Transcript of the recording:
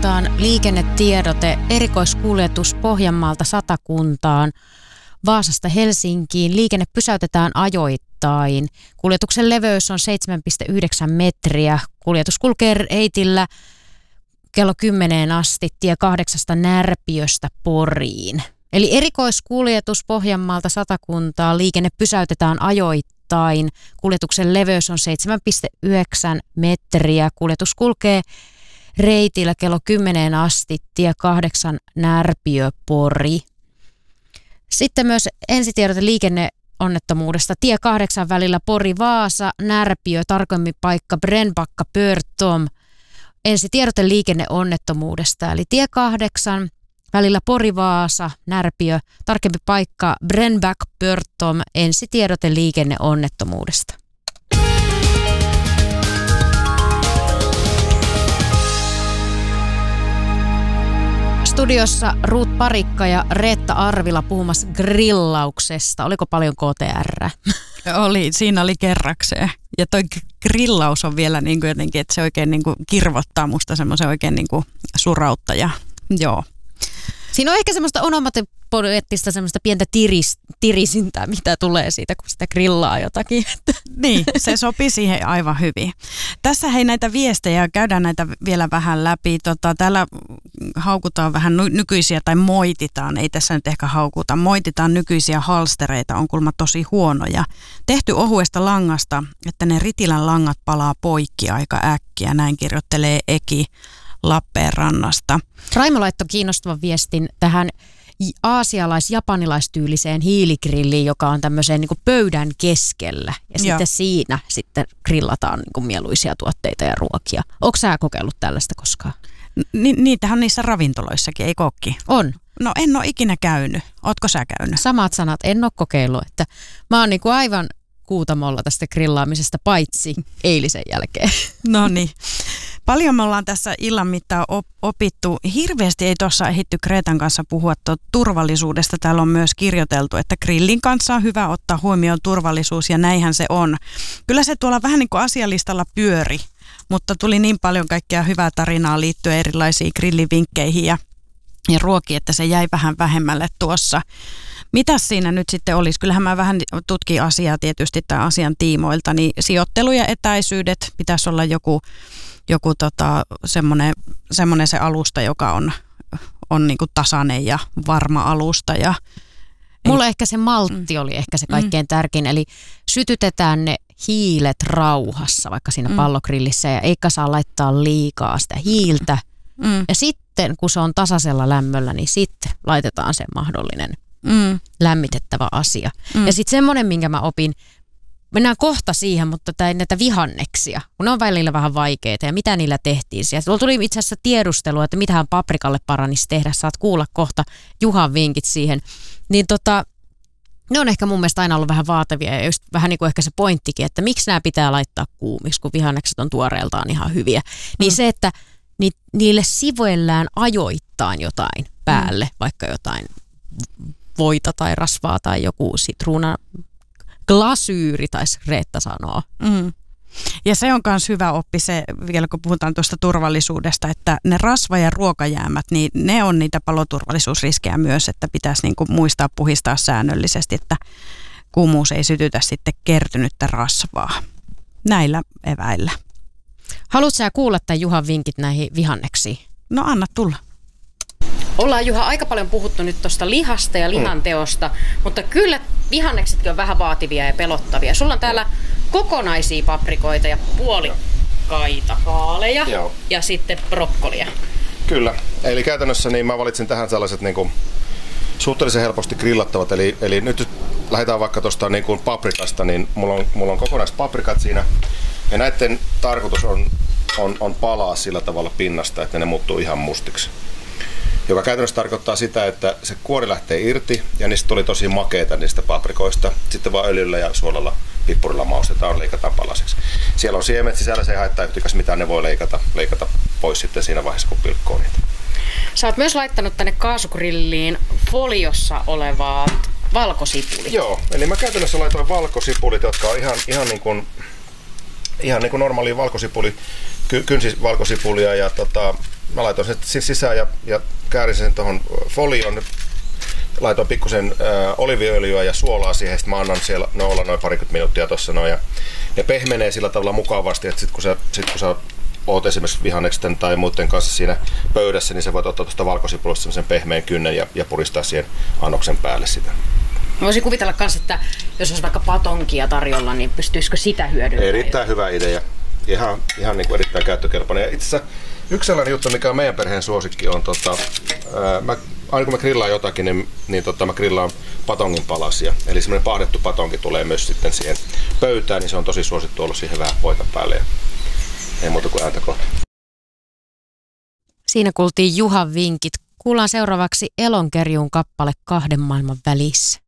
puhutaan liikennetiedote, erikoiskuljetus Pohjanmaalta Satakuntaan, Vaasasta Helsinkiin. Liikenne pysäytetään ajoittain. Kuljetuksen leveys on 7,9 metriä. Kuljetus kulkee reitillä kello 10 asti tie 8 Närpiöstä Poriin. Eli erikoiskuljetus Pohjanmaalta Satakuntaan. Liikenne pysäytetään ajoittain. Kuljetuksen leveys on 7,9 metriä. Kuljetus kulkee reitillä kello 10 asti tie 8 Närpiö Pori. Sitten myös ensitiedote liikenneonnettomuudesta. Tie 8 välillä Pori-Vaasa, Närpiö, tarkemmin paikka Brännbacka-Pörtom. Ensitiedote liikenneonnettomuudesta. Eli tie 8 välillä Pori-Vaasa, Närpiö, tarkempi paikka Brännbacka-Pörtom. Ensitiedote liikenneonnettomuudesta. Studiossa Ruut Parikka ja Reetta Arvila puhumassa grillauksesta. Oliko paljon KTR? Siinä oli kerrakseen. Ja toi grillaus on vielä niin kuin jotenkin, että se oikein niin kuin kirvottaa musta semmoisen oikein niin kuin surautta. Ja, joo. Siinä on ehkä semmoista onomatopoeettista semmoista pientä tirisintää, mitä tulee siitä, kun sitä grillaa jotakin. Niin, se sopii siihen aivan hyvin. Tässä hei näitä viestejä, käydään näitä vielä vähän läpi. Täällä haukutaan vähän nykyisiä, tai moititaan, ei tässä nyt ehkä haukuta, moititaan nykyisiä halstereita, on kuulemma tosi huonoja. Tehty ohuesta langasta, että ne Ritilän langat palaa poikki aika äkkiä, näin kirjoittelee Eki Lappeenrannasta. Raimo laittoi kiinnostavan viestin tähän aasialais-japanilaistyylliseen hiiligrilliin, joka on tämmöiseen niin kuin pöydän keskellä. Ja sitten siinä sitten grillataan niin kuin mieluisia tuotteita ja ruokia. Ootko sä kokeillut tällaista koskaan? Niitähän on niissä ravintoloissakin, ei kokki? On. No en ole ikinä käynyt. Ootko sä käynyt? Samat sanat, en ole kokeillut. Että mä oon niin kuin aivan kuutamolla tästä grillaamisesta, paitsi eilisen jälkeen. No niin. Paljon me ollaan tässä illan mittaan opittu. Hirveästi ei tuossa ehditty Kreetan kanssa puhua turvallisuudesta. Täällä on myös kirjoiteltu, että grillin kanssa on hyvä ottaa huomioon turvallisuus ja näinhän se on. Kyllä se tuolla vähän niin kuin asialistalla pyöri, mutta tuli niin paljon kaikkea hyvää tarinaa liittyen erilaisiin grillivinkkeihin ja ruokiin, että se jäi vähän vähemmälle tuossa. Mitäs siinä nyt sitten olisi? Kyllähän mä vähän tutkin asiaa tietysti tämän asian tiimoilta, niin sijoittelu ja etäisyydet pitäisi olla joku semmoinen se alusta, joka on niin kuin tasainen ja varma alusta. Ja mulla ehkä se maltti oli ehkä se kaikkein tärkein, eli sytytetään ne hiilet rauhassa vaikka siinä pallogrillissä ja eikä saa laittaa liikaa sitä hiiltä. Ja sitten kun se on tasaisella lämmöllä, niin sitten laitetaan se mahdollinen lämmitettävä asia. Ja sitten semmoinen, minkä mä opin, mennään kohta siihen, mutta näitä vihanneksia, kun ne on välillä vähän vaikeita ja mitä niillä tehtiin. Tuolla tuli itse asiassa tiedustelua, että mitähän paprikalle paranisi tehdä. Saat kuulla kohta Juhan vinkit siihen. Niin ne on ehkä mun mielestä aina ollut vähän vaativia ja just vähän niin kuin ehkä se pointtikin, että miksi nämä pitää laittaa kuumiksi, kun vihannekset on tuoreeltaan ihan hyviä. Niin se, että niille sivuillään ajoittain jotain päälle, vaikka jotain voita tai rasvaa tai joku sitruuna glasyyri, taisi Reetta sanoa. Ja se on myös hyvä oppi se, vielä kun puhutaan tuosta turvallisuudesta, että ne rasva- ja ruokajäämät, niin ne on niitä paloturvallisuusriskejä myös, että pitäisi niin kuin muistaa puhistaa säännöllisesti, että kuumuus ei sytytä sitten kertynyttä rasvaa. Näillä eväillä. Haluatko sä kuulla tämän Juhan vinkit näihin vihanneksiin? No anna tulla. Ollaan Juha aika paljon puhuttu nyt tuosta lihasta ja lihanteosta, mutta kyllä vihanneksetkin on vähän vaativia ja pelottavia. Sulla on täällä kokonaisia paprikoita ja puolikkaita kaaleja ja sitten brokkolia. Kyllä, eli käytännössä niin mä valitsin tähän sellaiset niin kuin suhteellisen helposti grillattavat, eli nyt jos lähdetään vaikka tuosta niin kuin paprikasta, niin mulla on kokonaispaprikat siinä ja näiden tarkoitus on palaa sillä tavalla pinnasta, että ne muuttuu ihan mustiksi. Joka käytännössä tarkoittaa sitä, että se kuori lähtee irti ja niistä tuli tosi makeita niistä paprikoista. Sitten vaan öljyllä ja suolalla, pippurilla maustetaan, leikataan palasiksi. Siellä on siemet sisällä, se ei haittaa yhtikäs mitään, ne voi leikata pois sitten siinä vaiheessa, kun pilkkoo niitä. Sä oot myös laittanut tänne kaasugrilliin foliossa olevaa valkosipulit. Joo, eli mä käytännössä laitoin valkosipulit, jotka on ihan niin kuin normaali valkosipuli, kynsivalkosipulia ja mä laitoin sen sisään ja käärin sen tuohon folioon. Laitoin pikkusen oliiviöljyä ja suolaa siihen, sitten mä annan siellä olla noin parikymmentä minuuttia tuossa noin. Ja ne pehmenee sillä tavalla mukavasti, että sitten kun sä oot esimerkiksi vihanneksen tai muiden kanssa siinä pöydässä, niin sä voit ottaa tuosta valkosipulista semmoisen pehmeän kynnen ja puristaa siihen annoksen päälle sitä. Mä voisin kuvitella myös, että jos olisi vaikka patonkia tarjolla, niin pystyisikö sitä hyödyntämään? Erittäin hyvä idea. Ihan niin kuin erittäin käyttökelpoinen. Ja itse asiassa yksi sellainen juttu, mikä on meidän perheen suosikki, on aina kun mä grillaan jotakin, niin mä grillaan patongin palasia. Eli semmoinen pahdettu patonki tulee myös sitten siihen pöytään, niin se on tosi suosittu ollut siihen vähän voita päälle. Ja ei muuta kuin ääntä kohta. Siinä kuultiin Juhan vinkit. Kuullaan seuraavaksi Elonkerjuun kappale 2 maailman välissä.